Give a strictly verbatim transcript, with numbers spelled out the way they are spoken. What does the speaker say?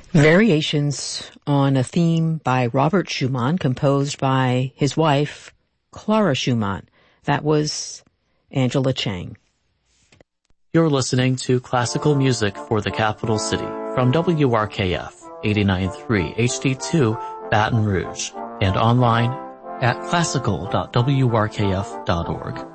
Variations on a theme by Robert Schumann, composed by his wife, Clara Schumann. That was Angela Chang. You're listening to Classical Music for the Capital City from W R K F eighty-nine point three H D two Baton Rouge and online at classical dot w r k f dot org.